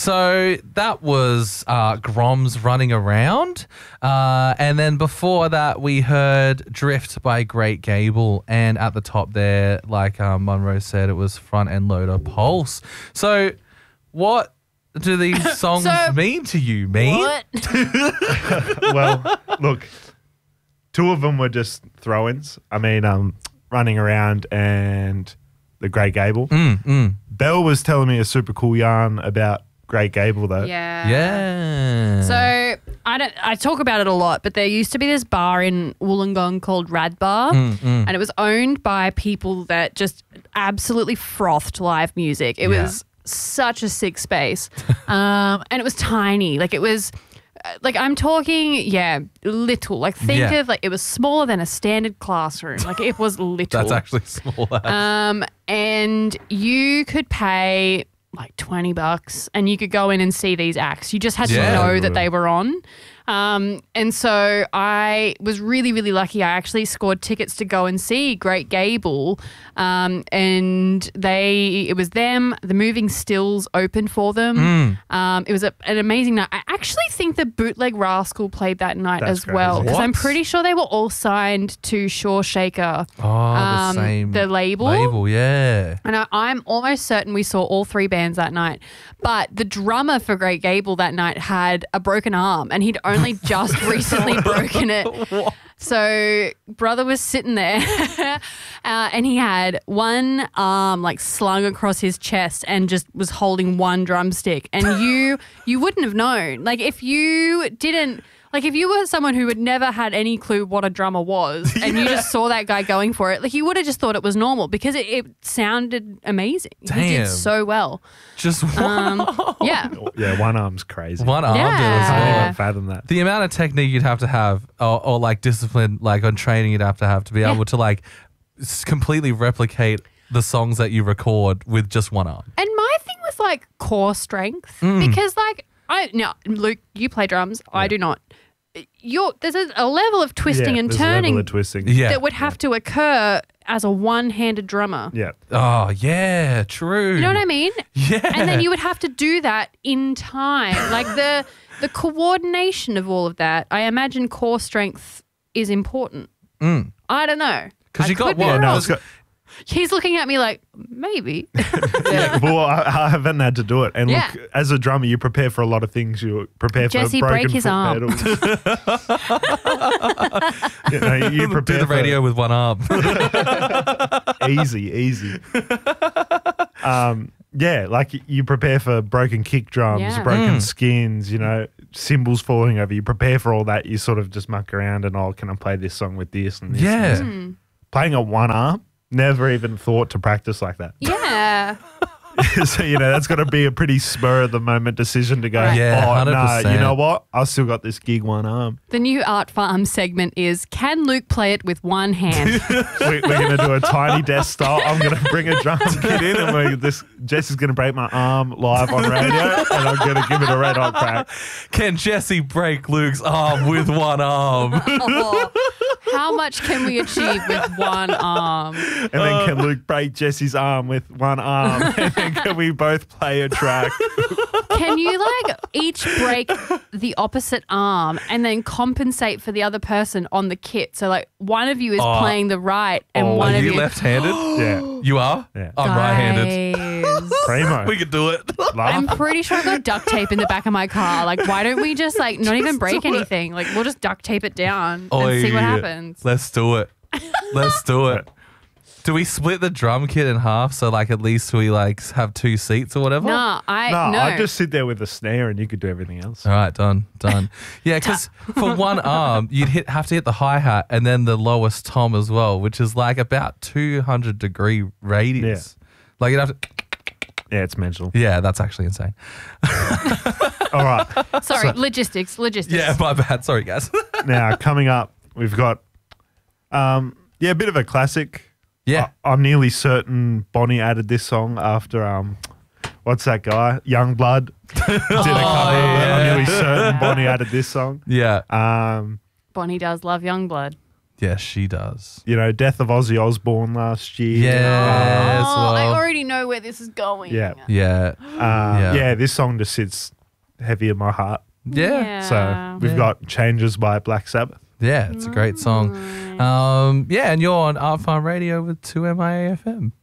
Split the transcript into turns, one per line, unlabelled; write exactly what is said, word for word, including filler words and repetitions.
So that was uh, Groms Running Around. Uh, and then before that, we heard Drift by Great Gable. And at the top there, like um, Monroe said, it was Front End Loader Pulse. So what do these songs
So,
mean to you, Mean?
What?
Well, look, two of them were just throw-ins. I mean, um, Running Around and The Great Gable.
Mm, mm.
Belle was telling me a super cool yarn about Great Gable, though.
Yeah.
Yeah.
So I don't. I talk about it a lot, but there used to be this bar in Wollongong called Rad Bar,
Mm, mm.
and it was owned by people that just absolutely frothed live music. It
Yeah.
was such a sick space, um, and it was tiny. Like it was. uh, Like I'm talking, yeah, little. Like think
Yeah.
of like it was smaller than a standard classroom. Like it was little.
That's actually small.
Um, and you could pay like twenty bucks and you could go in and see these acts. You just had
Yeah.
to know that they were on. Um, and so I was really, really lucky. I actually scored tickets to go and see Great Gable. Um, and they, it was them, the Moving Stills opened for them.
Mm.
Um, it was a, an amazing night. I actually think the Bootleg Rascal played that night
That's
as well.
crazy.
Because I'm
What?
pretty sure they were all signed to Shore Shaker.
Oh, the
um,
same
the label.
Label, yeah.
And I, I'm almost certain we saw all three bands that night. But the drummer for Great Gable that night had a broken arm and he'd only just recently broken it. So brother was sitting there uh, and he had one arm like slung across his chest and just was holding one drumstick. And you you wouldn't have known. Like if you didn't... Like if you were someone who had never had any clue what a drummer was and you just saw that guy going for it, like you would have just thought it was normal because it, it sounded amazing. He
Damn.
did so well.
Just one,
Um, yeah.
Yeah, one arm's crazy.
one arm.
Yeah.
did as
I
well.
can't fathom that.
The amount of technique you'd have to have, or, or like discipline, like on training, you'd have to have to be
Yeah.
able to like s- completely replicate the songs that you record with just one arm.
And my thing was like core strength
Mm.
because like I now Luke, you play drums, I do not. You're there's a, a level of twisting
yeah,
and
there's a level
turning
of twisting.
Yeah.
that would have to occur as a one-handed drummer.
Yeah.
Oh yeah, true.
You know what I mean?
Yeah.
And then you would have to do that in time. Like the the coordination of all of that, I imagine core strength is important.
Mm.
I don't know.
Because
I
you got
could be
what?
No,
wrong.
it's got,
He's looking at me like, maybe.
yeah, well, I, I haven't had to do it. And
Yeah.
look, as a drummer, you prepare for a lot of things. You prepare
Jesse,
for broken
break his
foot
arm.
pedals. you, know, you prepare
Do the
for
radio with one arm.
easy, easy. Um, yeah, like you prepare for broken kick drums,
Yeah.
broken
Mm.
skins, you know, cymbals falling over. You prepare for all that. You sort of just muck around and, oh, can I play this song with this and this?
Yeah.
And this? Playing at one arm, never even thought to practice like that.
Yeah.
So, you know, that's got to be a pretty spur of the moment decision to go,
Right.
Yeah,
oh,
one hundred
no,
percent.
you know what? I've still got this gig one arm.
The new Art Farm segment is, can Luke play it with one hand?
we, we're going to do a tiny desk style. I'm going to bring a drum kit in and we're this, Jess is going to break my arm live on radio and I'm going to give it a red hot crack.
Can Jesse break Luke's arm with one arm?
Oh, how much can we achieve with one arm?
And then can Luke break Jesse's arm with one arm? And then can we both play a track?
Can you like each break the opposite arm and then compensate for the other person on the kit? So like one of you is
Oh.
playing the right and
Oh,
one
Are
of
you
you
left-handed?
Yeah.
You are?
Yeah.
I'm right-handed.
Guys.
Primo.
We could do it.
I'm
Laugh.
pretty sure I got duct tape in the back of my car. Like, why don't we just like not even break anything? Like, we'll just duct tape it down
Oh,
and see what
yeah.
happens.
Let's do it. Let's do it. Do we split the drum kit in half so like at least we like have two seats or whatever?
No, I
No,
no.
I'd just sit there with a snare and you could do everything else.
All right, done, done. Yeah, because for one arm, you'd hit have to hit the hi-hat and then the lowest tom as well, which is like about two hundred degree radius. Like you'd have to...
Yeah, it's mental.
Yeah, that's actually insane.
All right.
Sorry, logistics, logistics.
Yeah, my bad. Sorry, guys.
Now, coming up, we've got, um, yeah, a bit of a classic.
Yeah.
I, I'm nearly certain Bonnie added this song after, um, what's that guy? Youngblood did a cover of it.
yeah.
I'm nearly certain Bonnie added this song.
Yeah.
Um,
Bonnie does love Youngblood.
Yes, she does.
You know, death of Ozzy Osbourne last year.
Yeah. as
Oh, I
well.
already know where this is going.
Yeah.
Yeah.
Uh,
Yeah.
yeah. This song just sits heavy in my heart.
Yeah.
So we've
Yeah.
got Changes by Black Sabbath.
Yeah, it's a great song. Um, yeah, and you're on Art Farm Radio with two M I A F M.